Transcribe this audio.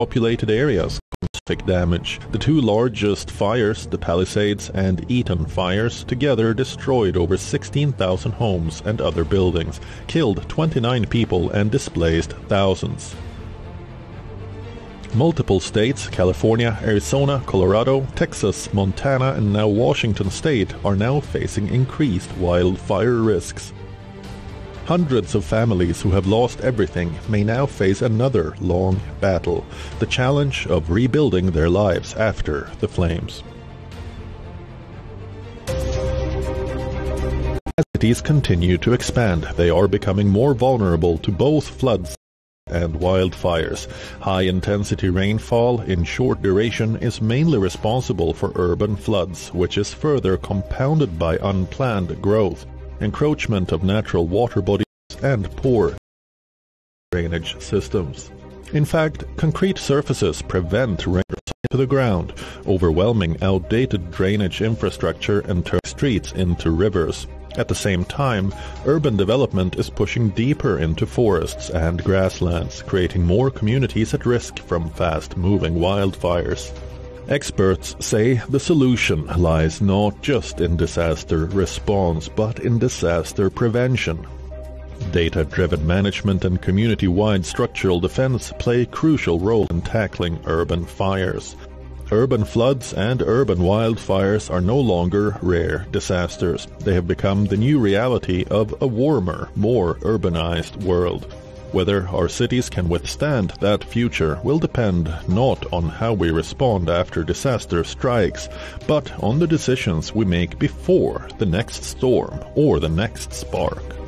populated areas, catastrophic damage. The two largest fires, the Palisades and Eaton fires, together destroyed over 16,000 homes and other buildings, killed 29 people and displaced thousands. Multiple states, California, Arizona, Colorado, Texas, Montana, and now Washington state, are now facing increased wildfire risks. Hundreds of families who have lost everything may now face another long battle, the challenge of rebuilding their lives after the flames. As cities continue to expand, they are becoming more vulnerable to both floods and wildfires. High-intensity rainfall in short duration is mainly responsible for urban floods, which is further compounded by unplanned growth, encroachment of natural water bodies, and poor drainage systems. In fact, concrete surfaces prevent rain to the ground, overwhelming outdated drainage infrastructure and turning streets into rivers. At the same time, urban development is pushing deeper into forests and grasslands, creating more communities at risk from fast-moving wildfires. Experts say the solution lies not just in disaster response, but in disaster prevention. Data-driven management and community-wide structural defense play a crucial role in tackling urban fires. Urban floods and urban wildfires are no longer rare disasters. They have become the new reality of a warmer, more urbanized world. Whether our cities can withstand that future will depend not on how we respond after disaster strikes, but on the decisions we make before the next storm or the next spark.